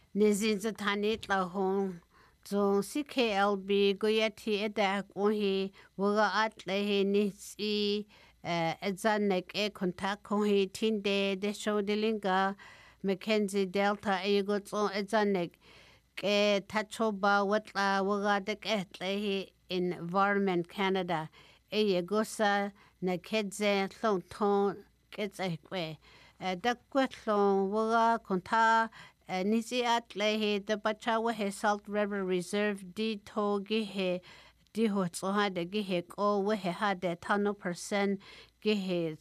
Nizinza tanit la hong. Zong CKLB goyati edak ohi waga atlehi nisi edzanek kontak ohi tinde de show dilinga Mackenzie Delta ego zong edzanek ke tachoba watla waga dek etlehi Environment Canada gosa na kedze long ton ketsekwe dakwethlong waga konta nisi atlehi the Bachawa he Salt River Reserve di to gihe di ho tsoha de gihe ko wehe ha de tano percent gihe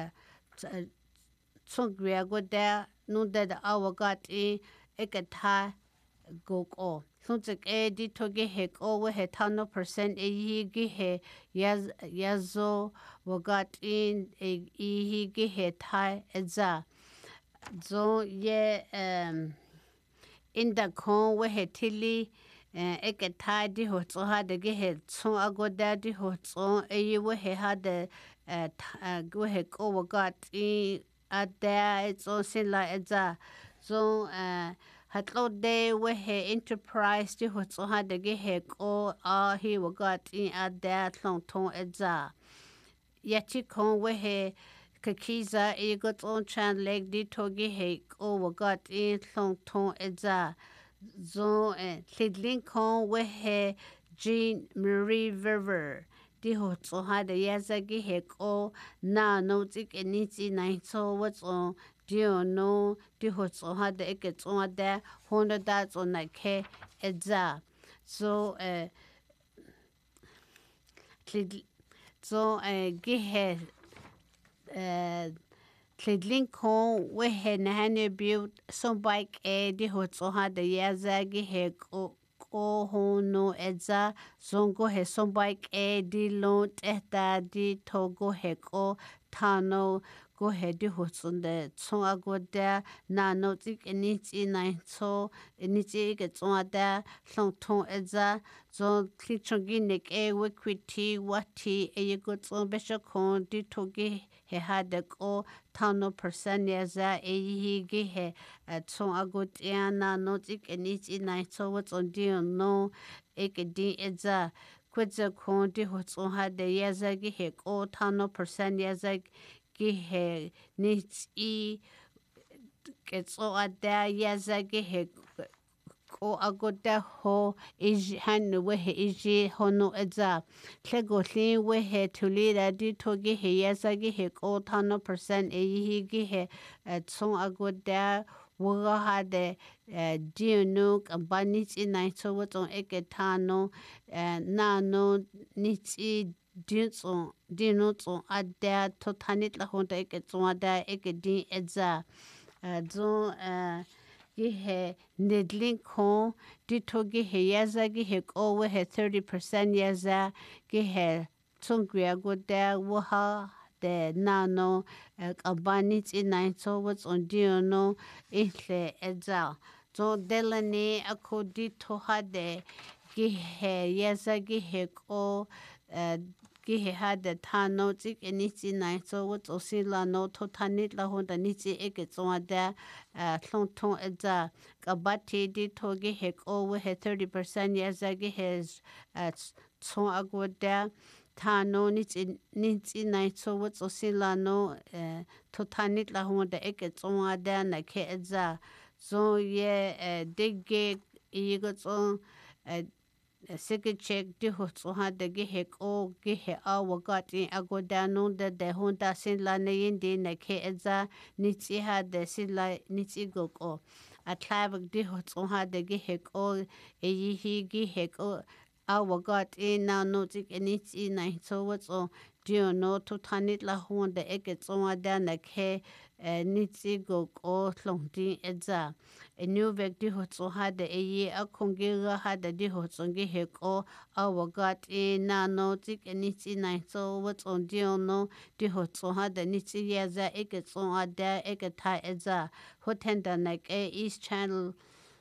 tsungria go de nunde de awagati ekata go ko suntsik di to gihe ko wehe tano percent yi gihe yazo wagati yi gihe tai eza zo ye inda kon we he tili eke ta di ho tso ha de ge he tso agoda di ho tso e we he ha de we he ko wa got I ada tso sin la eza so hatlo de we he enterprise di ho tso ha de ge he ko a hi wa got I ada tlong ton eza yachi kon we he Kakiza got on chan leg di togi hake over got in long ton eza zo lidlin kon we he Jean Marie River di ho so ha de yazagi hake o na no tik eniti nine so what's on dio no di ho so ha de eke on da honda that's on like he eza so so gihe Lidlin kon we he na hane build some bike di ho so ha de yazagi he ko hono eza zongo he some bike di lot eta di togo he ko tano go he di ho sunde so agoda na no tik eniti nine so eniti ke so ada long ton eza zo klichongi nek equity wati go so besho kon di togi he had ko tano percent yaza hi ge he so agotiana no tik eniti nine so what's on dio no di eza kwetsa kon di ho so ha de yaza ge he ko tano percent yaza ge he nits ketso ada yaza ge he ko agoda ho is han we he is hono eza tlego hli we he tulira di togi he yaza ge he ko tano percent hi ge he so agoda waga ha de diunu kambanits in nine so what on eketano na no nits dinutso ada totanit la honda eketso ada ekedi eza zo gihe nedlin kon dito gihe yaza gihe ko we he 30% yaza gihe tsungria goda waha de nano abanit in nine so what's on diono ihle eza so delane ako dito hade gihe yaza gihe ko gihe hade tano tik eniti nine so what's osila no totanit la honda niti eke tswada long ton eza kabati di togi he ko we he 30% yaza gihe so agoda tano niti nine so what's osila no totanit la honda eke tswada na ke eza so ye digge yigo so second check di ho so ha de ge ko ge awagati agodano de honda sin la ne yindi na ke eza nitsi ha de sin la nitsi go ko atlab di ho so ha de ge ko hi ge ko awagati na no tik nitsi na so what's on dio no to tanit la honda eke so da na ke nitsi go ko tlongti eza new vec di ho so ha de a kongira ha de di ho so ge ko awagati na no tik nitsi na so what's on dio no di ho so ha de nitsi yaza eke so da eke ta eza hotenda na ke east channel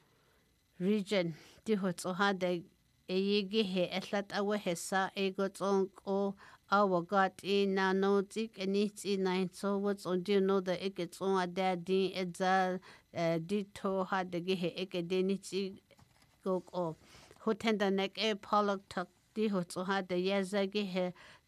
region di ho so ha de ge eslat awe hesa ego tsong ko awagati na no tik nitsi nine so what's on do you know the eke tsong ada di eza dito ha de gi he eke de ni chi go ko hoten da nek e polok tak di ho tso ha de ya za gi he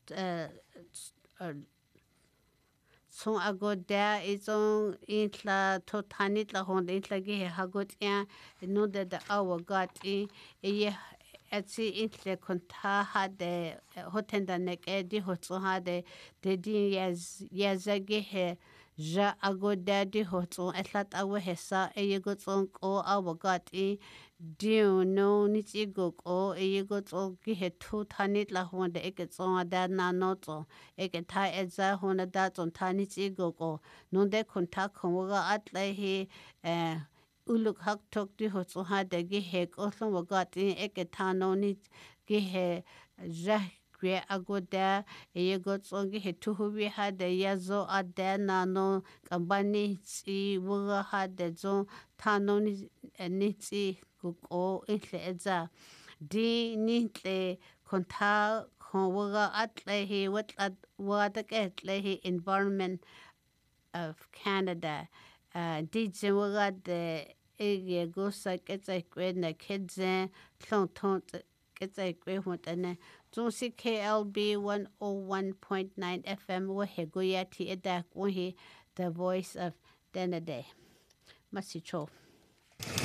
so agoda izong intla totanit la hon intla gi he hagot ya no da awa got ye etsi intle konta ha de hoten da nek e di ho tso ha de di ya za gi he ja agoda di ho tso etlat awa he sa ye go tso ko awa got diu no ni chi go ko ye go tso gi he tu tanit la hon de ek tso da na no tso ek ta e za hon da tso ta ni chi go ko no de kun ta ko ga at le hi uluk hak tok di ho tso ha de gi he ko so wa ga ti ek ta no ni gi he ja kwe agoda ye go tso gi he tu hu wi ha de ya zo a de na no kambani chi wa ha de zo ta no ni chi ko intle eza di nintle konta konwaga atle he wada ketle he environment of Canada di jewaga de ege go sa ketsa kwe na kedze thon thon ketsa kwe hotane zo CKLB 101.9 FM wo he go ya ti eda ko he the voice of Denade Masicho